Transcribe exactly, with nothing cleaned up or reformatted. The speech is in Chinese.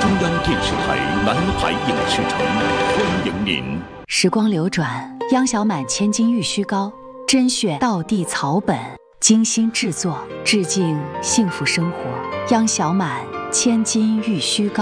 央电视台南海影视城欢迎您。 时光流转，央小满千金玉虚膏，甄选道地草本，精心制作，致敬幸福生活。央小满千金玉虚膏。